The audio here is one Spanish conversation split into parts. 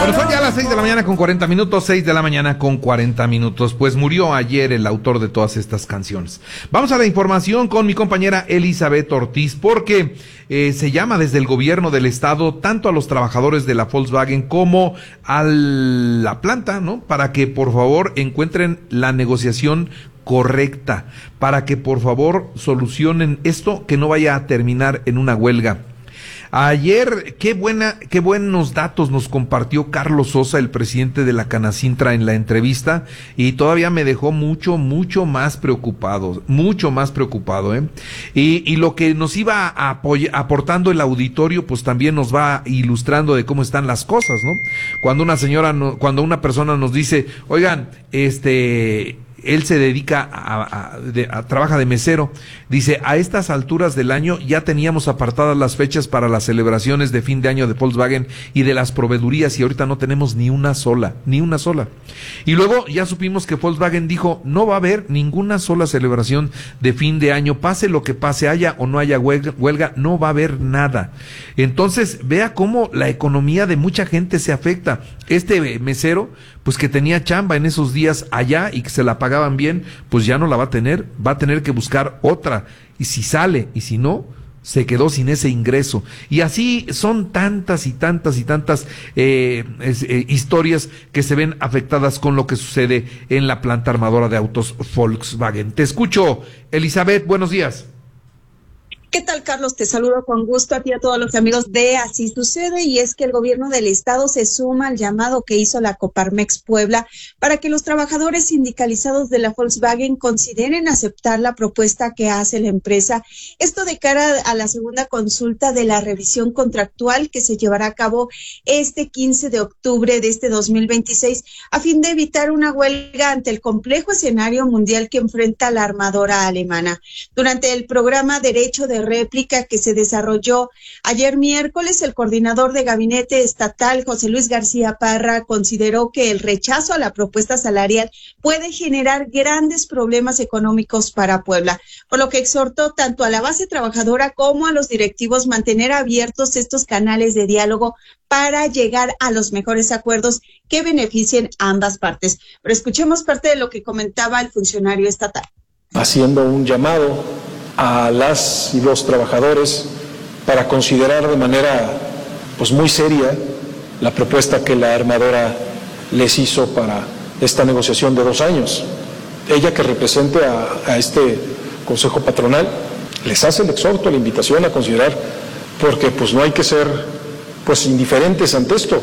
Bueno, son ya las 6 de la mañana con 40 minutos, 6 de la mañana con 40 minutos. Pues murió ayer el autor de todas estas canciones. Vamos a la información con mi compañera Elizabeth Ortiz, porque se llama desde el gobierno del estado tanto a los trabajadores de la Volkswagen como a la planta, ¿no? Para que por favor encuentren la negociación correcta, para que por favor solucionen esto, que no vaya a terminar en una huelga. Ayer, qué buenos datos nos compartió Carlos Sosa, el presidente de la Canacintra, en la entrevista, y todavía me dejó mucho más preocupado, Y lo que nos iba aportando el auditorio, pues también nos va ilustrando de cómo están las cosas, ¿no? Cuando una persona nos dice, oigan, él se dedica trabaja de mesero. Dice, a estas alturas del año ya teníamos apartadas las fechas para las celebraciones de fin de año de Volkswagen y de las proveedurías, y ahorita no tenemos ni una sola. Y luego ya supimos que Volkswagen dijo, no va a haber ninguna sola celebración de fin de año, pase lo que pase, haya o no haya huelga, no va a haber nada. Entonces, vea cómo la economía de mucha gente se afecta. Este mesero, pues que tenía chamba en esos días allá y que se la pagaban bien, pues ya no la va a tener que buscar otra, y si sale, y si no, se quedó sin ese ingreso. Y así son tantas historias que se ven afectadas con lo que sucede en la planta armadora de autos Volkswagen. Te escucho, Elizabeth, buenos días. ¿Qué tal, Carlos? Te saludo con gusto a ti y a todos los amigos de Así Sucede, y es que el gobierno del estado se suma al llamado que hizo la Coparmex Puebla para que los trabajadores sindicalizados de la Volkswagen consideren aceptar la propuesta que hace la empresa, esto de cara a la segunda consulta de la revisión contractual que se llevará a cabo este 15 de octubre de este 2026, a fin de evitar una huelga ante el complejo escenario mundial que enfrenta la armadora alemana. Durante el programa Derecho de Réplica que se desarrolló ayer miércoles, el coordinador de gabinete estatal, José Luis García Parra, consideró que el rechazo a la propuesta salarial puede generar grandes problemas económicos para Puebla, por lo que exhortó tanto a la base trabajadora como a los directivos mantener abiertos estos canales de diálogo para llegar a los mejores acuerdos que beneficien a ambas partes. Pero escuchemos parte de lo que comentaba el funcionario estatal. Haciendo un llamado a las y los trabajadores para considerar de manera muy seria la propuesta que la armadora les hizo para esta negociación de 2 años. Ella, que represente a este Consejo Patronal, les hace el exhorto, la invitación a considerar, porque no hay que ser indiferentes ante esto.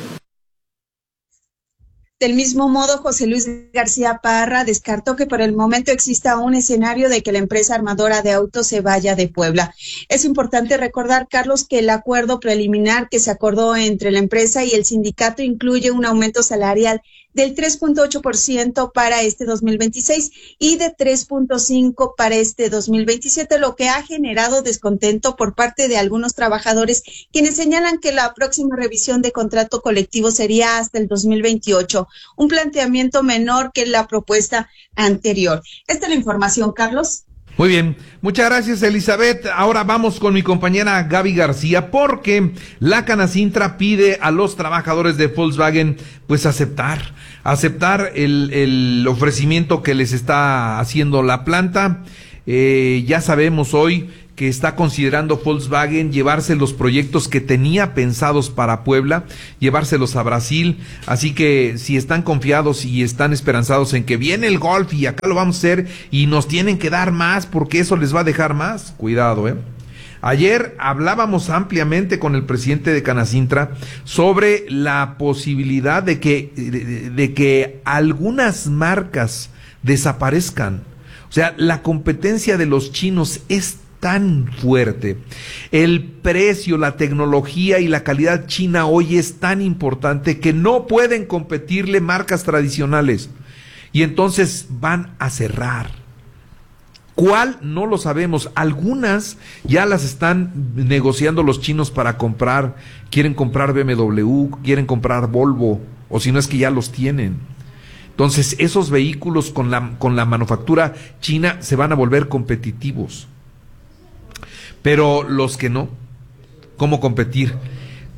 Del mismo modo, José Luis García Parra descartó que por el momento exista un escenario de que la empresa armadora de autos se vaya de Puebla. Es importante recordar, Carlos, que el acuerdo preliminar que se acordó entre la empresa y el sindicato incluye un aumento salarial del 3.8% para este 2026 y de 3.5% para este 2027, lo que ha generado descontento por parte de algunos trabajadores, quienes señalan que la próxima revisión de contrato colectivo sería hasta el 2028, un planteamiento menor que la propuesta anterior. Esta es la información, Carlos. Muy bien, muchas gracias, Elizabeth. Ahora vamos con mi compañera Gaby García, porque la Canacintra pide a los trabajadores de Volkswagen aceptar el ofrecimiento que les está haciendo la planta. Ya sabemos hoy que está considerando Volkswagen llevarse los proyectos que tenía pensados para Puebla, llevárselos a Brasil. Así que si están confiados y están esperanzados en que viene el Golf y acá lo vamos a hacer y nos tienen que dar más porque eso les va a dejar más, cuidado, Ayer hablábamos ampliamente con el presidente de Canacintra sobre la posibilidad de que algunas marcas desaparezcan. O sea, la competencia de los chinos es tan fuerte. El precio, la tecnología y la calidad china hoy es tan importante que no pueden competirle marcas tradicionales. Y entonces van a cerrar. ¿Cuál? No lo sabemos. Algunas ya las están negociando los chinos para comprar. Quieren comprar BMW, quieren comprar Volvo, o si no es que ya los tienen. Entonces, esos vehículos con la manufactura china se van a volver competitivos. Pero los que no, ¿cómo competir?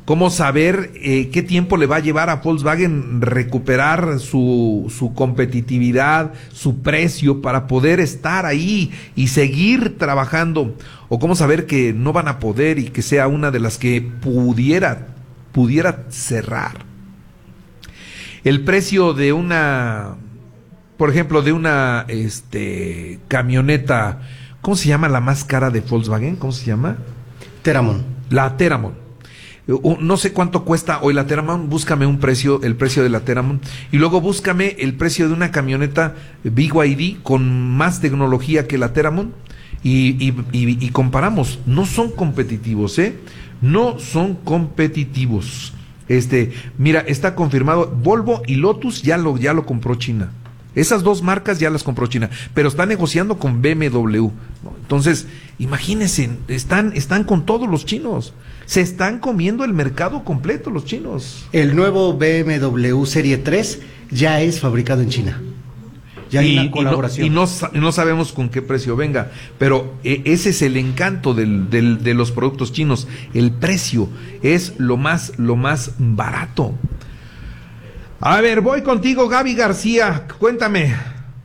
¿Cómo saber qué tiempo le va a llevar a Volkswagen recuperar su competitividad, su precio para poder estar ahí y seguir trabajando? ¿O cómo saber que no van a poder y que sea una de las que pudiera cerrar? El precio de una, por ejemplo, de una camioneta, ¿cómo se llama la más cara de Volkswagen? ¿Cómo se llama? Teramon. La Teramon. No sé cuánto cuesta hoy la Teramon, búscame el precio de la Teramon, y luego búscame el precio de una camioneta BYD con más tecnología que la Teramon, y comparamos. No son competitivos, no son competitivos. Mira, está confirmado, Volvo y Lotus ya lo compró China. Esas dos marcas ya las compró China, pero está negociando con BMW, ¿no? Entonces, imagínense, están con todos los chinos. Se están comiendo el mercado completo los chinos. El nuevo BMW Serie 3 ya es fabricado en China. Ya hay una colaboración. Y no sabemos con qué precio venga, pero ese es el encanto de los productos chinos. El precio es lo más barato. A ver, voy contigo, Gaby García, cuéntame.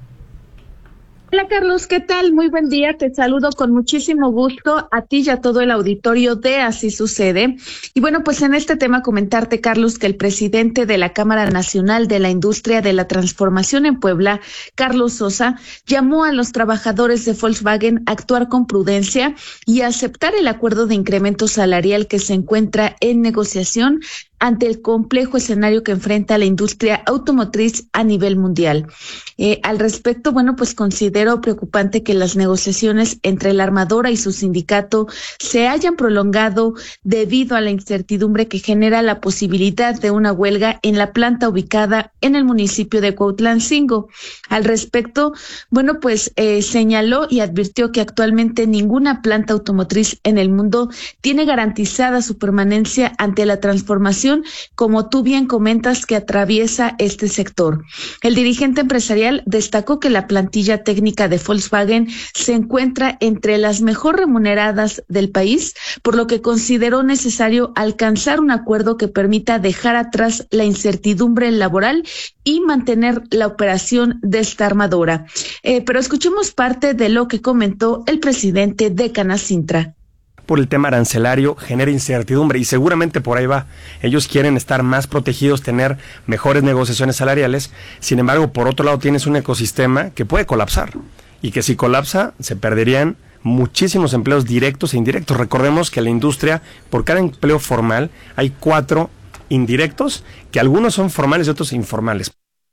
Hola Carlos, ¿qué tal? Muy buen día, te saludo con muchísimo gusto a ti y a todo el auditorio de Así Sucede. Y bueno, pues en este tema comentarte, Carlos, que el presidente de la Cámara Nacional de la Industria de la Transformación en Puebla, Carlos Sosa, llamó a los trabajadores de Volkswagen a actuar con prudencia y a aceptar el acuerdo de incremento salarial que se encuentra en negociación ante el complejo escenario que enfrenta la industria automotriz a nivel mundial. Al respecto, bueno, pues considero preocupante que las negociaciones entre la armadora y su sindicato se hayan prolongado debido a la incertidumbre que genera la posibilidad de una huelga en la planta ubicada en el municipio de Cuautlancingo. Al respecto, bueno, pues señaló y advirtió que actualmente ninguna planta automotriz en el mundo tiene garantizada su permanencia ante la transformación, como tú bien comentas, que atraviesa este sector. El dirigente empresarial destacó que la plantilla técnica de Volkswagen se encuentra entre las mejor remuneradas del país, por lo que consideró necesario alcanzar un acuerdo que permita dejar atrás la incertidumbre laboral y mantener la operación de esta armadora. Pero escuchemos parte de lo que comentó el presidente de Canacintra. Por el tema arancelario genera incertidumbre y seguramente por ahí va. Ellos quieren estar más protegidos, tener mejores negociaciones salariales. Sin embargo, por otro lado tienes un ecosistema que puede colapsar y que si colapsa se perderían muchísimos empleos directos e indirectos. Recordemos que la industria, por cada empleo formal, hay 4 indirectos, que algunos son formales y otros informales.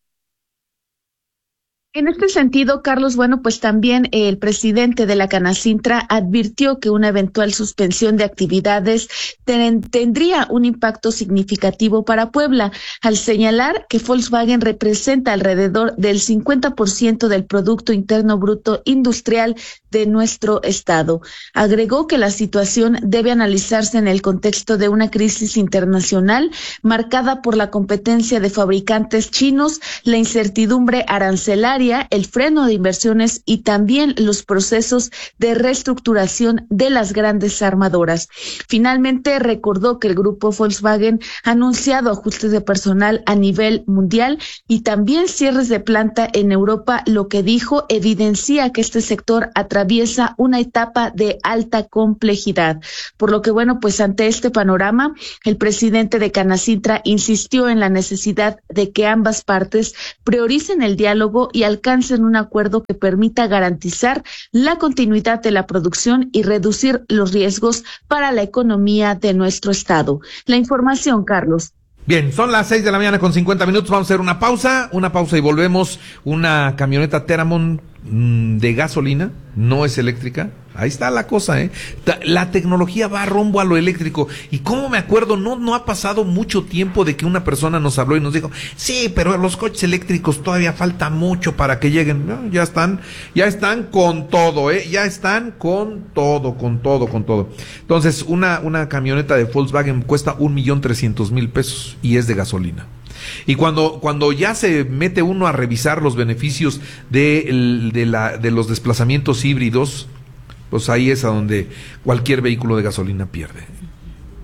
En este sentido, Carlos, bueno, pues también el presidente de la Canacintra advirtió que una eventual suspensión de actividades tendría un impacto significativo para Puebla, al señalar que Volkswagen representa alrededor del 50% del Producto Interno Bruto Industrial de nuestro estado. Agregó que la situación debe analizarse en el contexto de una crisis internacional marcada por la competencia de fabricantes chinos, la incertidumbre arancelaria, el freno de inversiones y también los procesos de reestructuración de las grandes armadoras. Finalmente, recordó que el grupo Volkswagen ha anunciado ajustes de personal a nivel mundial y también cierres de planta en Europa, lo que dijo evidencia que este sector atraviesa una etapa de alta complejidad. Por lo que, bueno, pues ante este panorama, el presidente de Canacintra insistió en la necesidad de que ambas partes prioricen el diálogo y alcancen un acuerdo que permita garantizar la continuidad de la producción y reducir los riesgos para la economía de nuestro estado. La información, Carlos. Bien, son las 6 de la mañana con 50 minutos, vamos a hacer una pausa y volvemos. Una camioneta Teramon de gasolina, no es eléctrica. Ahí está la cosa, La tecnología va rumbo a lo eléctrico. Y como me acuerdo, no ha pasado mucho tiempo de que una persona nos habló y nos dijo, sí, pero los coches eléctricos todavía falta mucho para que lleguen. No, ya están con todo, ya están con todo. Entonces, una camioneta de Volkswagen cuesta 1,300,000 pesos y es de gasolina. Y cuando ya se mete uno a revisar los beneficios de los desplazamientos híbridos, pues ahí es a donde cualquier vehículo de gasolina pierde.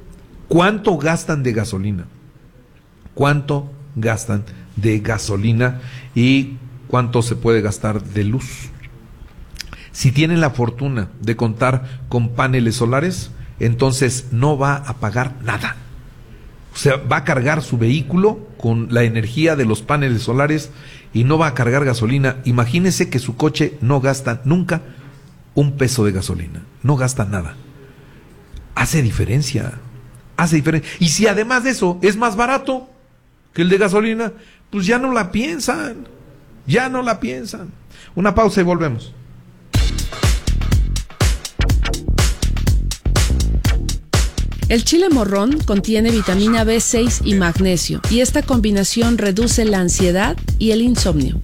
¿Cuánto gastan de gasolina? ¿Cuánto gastan de gasolina y cuánto se puede gastar de luz? Si tienen la fortuna de contar con paneles solares, entonces no va a pagar nada. O sea, va a cargar su vehículo con la energía de los paneles solares y no va a cargar gasolina. Imagínense que su coche no gasta nunca un peso de gasolina, no gasta nada. Hace diferencia. Y si además de eso es más barato que el de gasolina, pues ya no la piensan. Una pausa y volvemos. El chile morrón contiene vitamina B6 y magnesio, y esta combinación reduce la ansiedad y el insomnio.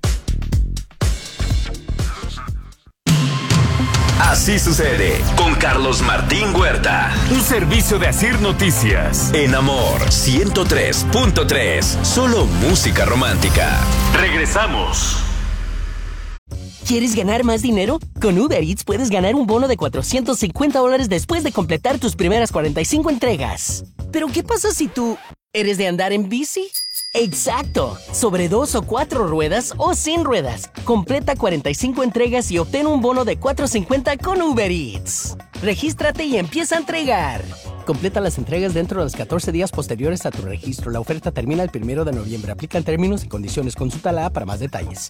Así sucede con Carlos Martín Huerta. Un servicio de Asir Noticias. En Amor 103.3. Solo música romántica. Regresamos. ¿Quieres ganar más dinero? Con Uber Eats puedes ganar un bono de $450 después de completar tus primeras 45 entregas. ¿Pero qué pasa si tú eres de andar en bici? ¡Exacto! Sobre 2 o 4 ruedas o sin ruedas. Completa 45 entregas y obtén un bono de $450 con Uber Eats. Regístrate y empieza a entregar. Completa las entregas dentro de los 14 días posteriores a tu registro. La oferta termina el 1 de noviembre. Aplican términos y condiciones. Consulta la app para más detalles.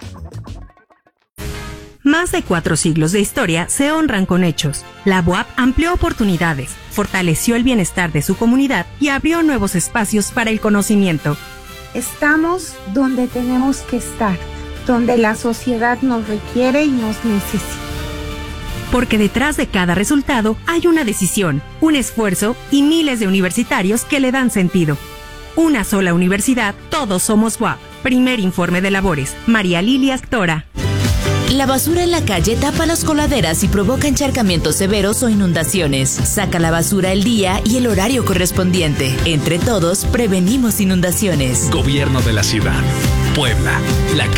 Más de 4 siglos de historia se honran con hechos. La BUAP amplió oportunidades, fortaleció el bienestar de su comunidad y abrió nuevos espacios para el conocimiento. Estamos donde tenemos que estar, donde la sociedad nos requiere y nos necesita. Porque detrás de cada resultado hay una decisión, un esfuerzo y miles de universitarios que le dan sentido. Una sola universidad, todos somos BUAP. Primer informe de labores. María Lilia Actora. La basura en la calle tapa las coladeras y provoca encharcamientos severos o inundaciones. Saca la basura el día y el horario correspondiente. Entre todos, prevenimos inundaciones. Gobierno de la Ciudad. Puebla. La